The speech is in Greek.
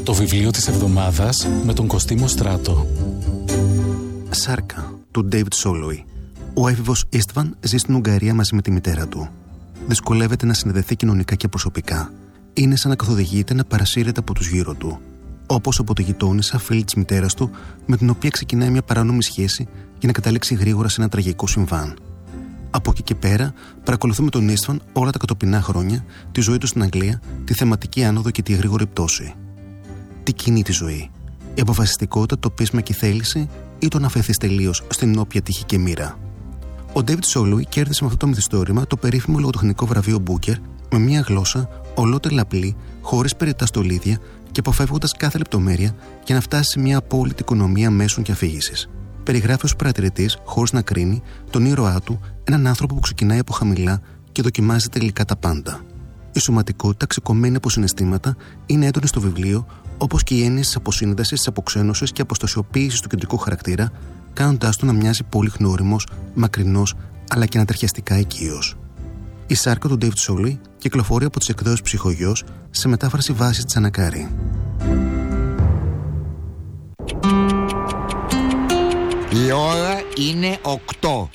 Το βιβλίο της εβδομάδας με τον Κωστή Στράτο. Σάρκα, του David Soloway. Ο έφηβος Ιστβαν ζει στην Ουγγαρία μαζί με τη μητέρα του. Δυσκολεύεται να συνδεθεί κοινωνικά και προσωπικά. Είναι σαν να καθοδηγείται να παρασύρεται από τους γύρω του. Όπως από τη γειτόνισσα φίλη της μητέρας του, με την οποία ξεκινάει μια παράνομη σχέση για να καταλήξει γρήγορα σε ένα τραγικό συμβάν. Από εκεί και πέρα, παρακολουθούμε τον Ιστβαν όλα τα κατοπινά χρόνια, τη ζωή του στην Αγγλία, τη θεματική άνοδο και τη γρήγορη πτώση. Τι κινεί τη ζωή, η αποφασιστικότητα, το πείσμα και η θέληση, ή το να αφαιθείς τελείως στην όποια τύχη και μοίρα. Ο David Soloway κέρδισε με αυτό το μυθιστόρημα το περίφημο λογοτεχνικό βραβείο Booker με μια γλώσσα ολότελα απλή, χωρίς περιττά στολίδια και αποφεύγοντας κάθε λεπτομέρεια για να φτάσει σε μια απόλυτη οικονομία μέσων και αφήγησης. Περιγράφει ως παρατηρητής, χωρίς να κρίνει, τον ήρωά του, έναν άνθρωπο που ξεκινάει από χαμηλά και δοκιμάζει τελικά τα πάντα. Η σωματικότητα, ξεκομμένη από συναισθήματα, είναι έντονη στο βιβλίο, όπως και οι έννοιες της αποσύνδεσης, της αποξένωσης και αποστασιοποίησης του κεντρικού χαρακτήρα, κάνοντάς του να μοιάζει πολύ γνώριμος, μακρινός, αλλά και ανατριχιαστικά οικείος. Η Σάρκα του David Soloway κυκλοφορεί από τις εκδόσεις Ψυχογιός σε μετάφραση Βάσης Τσανακάρη. Η ώρα είναι 8.